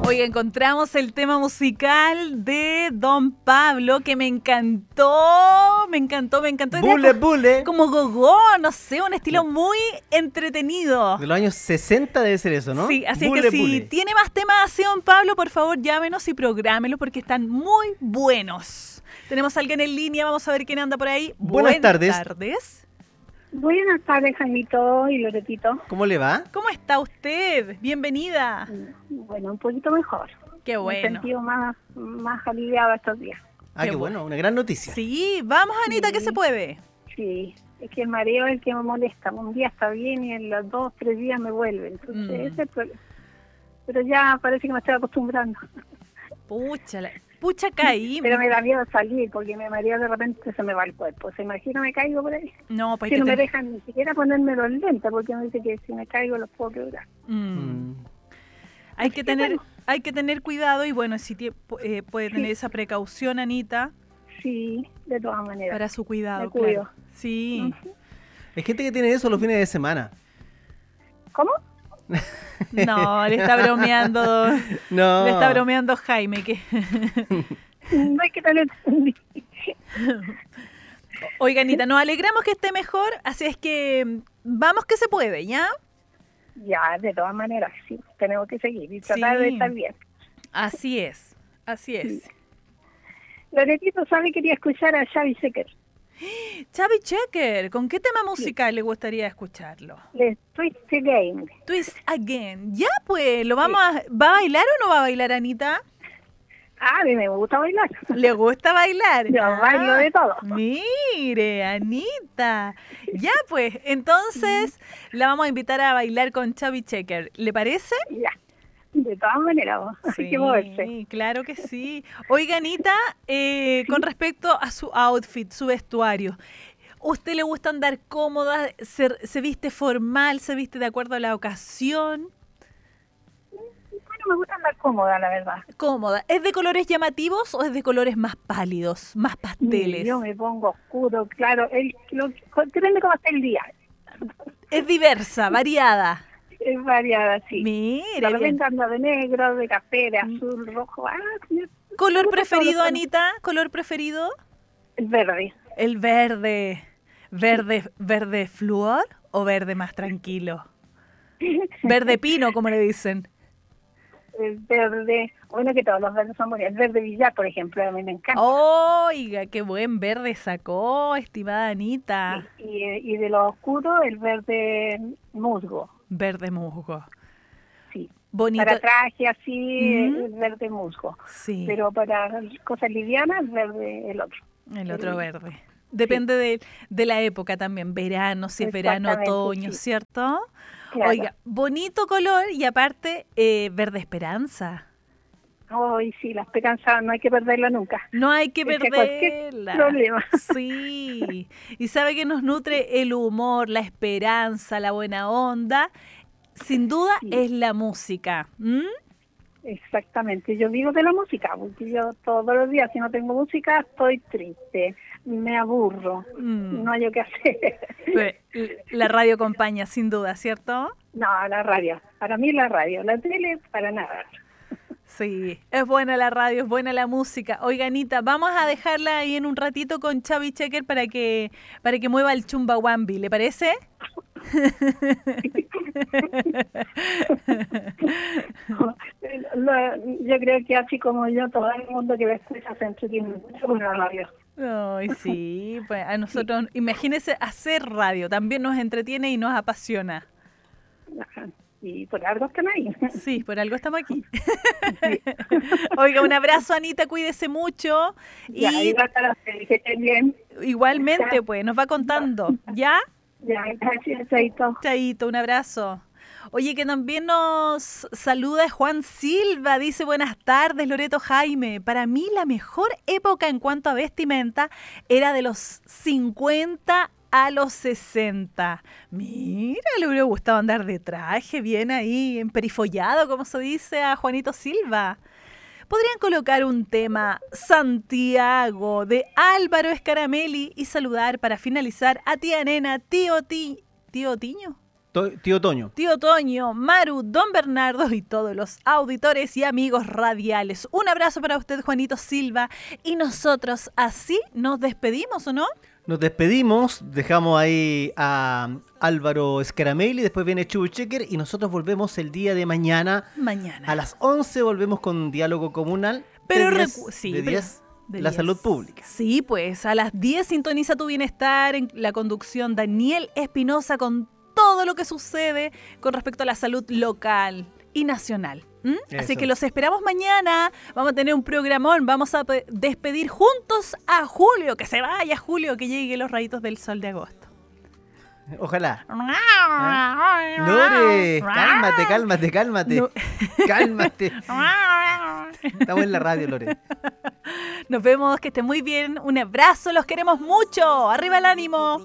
Oiga, encontramos el tema musical de Don Pablo, que me encantó. Bule, bule. Como gogó, no sé, un estilo muy entretenido. De los años 60 debe ser eso, ¿no? Sí, así Bule, es que si bule. tiene más temas así, Don Pablo, por favor llámenos y prográmelos porque están muy buenos. Tenemos a alguien en línea, vamos a ver quién anda por ahí. Buenas tardes. Buenas tardes, Jaimito y Loretito. ¿Cómo le va? ¿Cómo está usted? Bienvenida. Bueno, un poquito mejor. Qué Me he bueno. sentido más aliviada estos días. Ah, qué bueno, una gran noticia. Sí, vamos, Anita, Sí. que se puede. Sí, es que el mareo es el que me molesta. Un día está bien y en los 2, 3 días me vuelve. Entonces, ese es el problema. Pero ya parece que me estoy acostumbrando. Pucha, caí. Pero me da miedo salir porque me mareo de repente, se me va el cuerpo. ¿Se imagina me caigo por ahí? No, pues Que no me dejan ni siquiera ponerme los lentes porque me dice que si me caigo los puedo quebrar. Hay que tener cuidado y bueno, si puede tener esa precaución, Anita. Sí, de todas maneras. Para su cuidado, Me cuido. claro. Sí. Hay gente que tiene eso los fines de semana. ¿Cómo? No, le está bromeando. No. Le está bromeando Jaime. Que No hay que tener... Oiga, Anita, nos alegramos que esté mejor, así es que vamos que se puede, ¿ya? Ya, de todas maneras, sí, tenemos que seguir y tratar de estar bien. Así es. Sí. Loretito, ¿sabe? Quería escuchar a Xavi Secker. Xavi Checker, ¿con qué tema musical le gustaría escucharlo? The Twist Again. Twist Again. Ya, pues, ¿va a bailar o no va a bailar, Anita? A mí me gusta bailar. ¿Le gusta bailar? Yo bailo de todo. Mire, Anita. Ya, pues, entonces la vamos a invitar a bailar con Xavi Checker. ¿Le parece? Ya, de todas maneras, hay que moverse. Sí, claro que sí. Oiga, Anita, con respecto a su outfit, su vestuario, ¿usted le gusta andar cómoda? ¿Se viste formal? ¿Se viste de acuerdo a la ocasión? Bueno, me gusta andar cómoda, la verdad. Cómoda. ¿Es de colores llamativos o es de colores más pálidos, más pasteles? Yo me pongo oscuro, claro, depende cómo esté el día. Es diversa, variada. Es variada, sí. Mire, De repente ando de negro, de café, de azul, rojo. ¿Color preferido, Anita? ¿Color preferido? El verde. El verde. ¿Verde flúor o verde más tranquilo? Verde pino, como le dicen. El verde, bueno, que todos los verdes son bonitos. El verde billar, por ejemplo, a mí me encanta. Oiga, qué buen verde sacó, estimada Anita. Y de lo oscuro, el verde musgo. Verde musgo. Sí. Bonito. Para traje así, el verde musgo. Sí. Pero para cosas livianas, el otro. El otro verde. Depende de la época también, verano, si es verano, otoño, sí. ¿cierto? Claro. Oiga, bonito color y aparte verde esperanza. Ay, sí, la esperanza no hay que perderla nunca. No hay que Ese perderla. problema. Sí. Y sabe que nos nutre el humor, la esperanza, la buena onda. Sin duda es la música. Exactamente, yo vivo de la música, porque yo todos los días, si no tengo música, estoy triste, me aburro, no hay qué hacer. Pues, la radio acompaña, sin duda, ¿cierto? No, la radio, para mí la radio, la tele, para nada. Sí, es buena la radio, es buena la música. Oiga, Anita, vamos a dejarla ahí en un ratito con Xavi Checker para que mueva el chumbawambi, ¿le parece? Yo creo que así como yo, todo el mundo que me escucha se entretiene mucho con la radio. Ay, sí, pues a nosotros, imagínese hacer radio, también nos entretiene y nos apasiona. Y por algo están ahí. Sí, por algo estamos aquí. Sí. Oiga, un abrazo, Anita, cuídese mucho. Ya, y va a estar que estén bien. Igualmente, pues, nos va contando, ¿ya? Ya, gracias, Chaito. Chaito, un abrazo. Oye, que también nos saluda Juan Silva, dice buenas tardes, Loreto Jaime. Para mí la mejor época en cuanto a vestimenta era de los 50 a los 60. Mira, le hubiera gustado andar de traje, bien ahí, emperifollado, como se dice a Juanito Silva. Podrían colocar un tema Santiago de Álvaro Escaramelli y saludar para finalizar a tía Nena, tío Tiño. Tío Toño. Tío Toño, Maru, Don Bernardo y todos los auditores y amigos radiales. Un abrazo para usted, Juanito Silva. Y nosotros así nos despedimos, ¿o no? Nos despedimos, dejamos ahí a Álvaro Scaramelli, después viene Chubu Checker y nosotros volvemos el día de mañana. A las 11 volvemos con Diálogo Comunal. Pero de 10, la salud pública. Sí, pues a las 10 sintoniza Tu Bienestar en la conducción Daniel Espinosa con todo lo que sucede con respecto a la salud local y nacional. Así que los esperamos mañana. Vamos a tener un programón. Vamos a despedir juntos a Julio. Que se vaya Julio, que llegue los rayitos del sol de agosto. Ojalá. Lore, cálmate. No. Cálmate. Estamos en la radio, Lore. Nos vemos, que estén muy bien. Un abrazo, los queremos mucho. Arriba el ánimo.